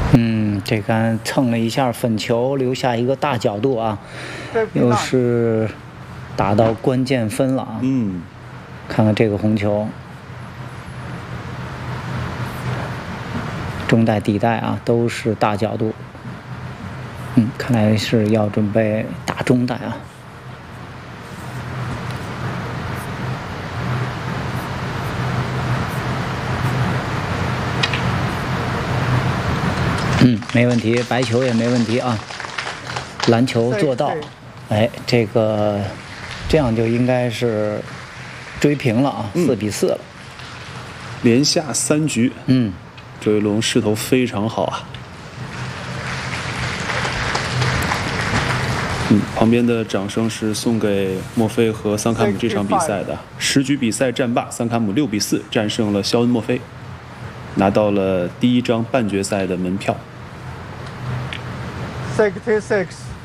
这杆蹭了一下粉球，留下一个大角度啊，又是打到关键分了啊。看看这个红球，中带底带啊，都是大角度。看来是要准备打中带啊。没问题，白球也没问题啊，蓝球做到，哎，这样就应该是追平了啊，4比4了， 连下3局，这一龙势头非常好啊。旁边的掌声是送给墨菲和桑卡姆这场比赛的10局比赛战罢，桑卡姆6比4战胜了肖恩·墨菲，拿到了第1张半决赛的门票。 66